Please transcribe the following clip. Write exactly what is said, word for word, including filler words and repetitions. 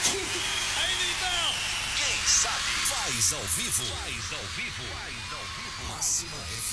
Quem sabe faz ao vivo. Faz ao vivo. Faz ao vivo. Máxima F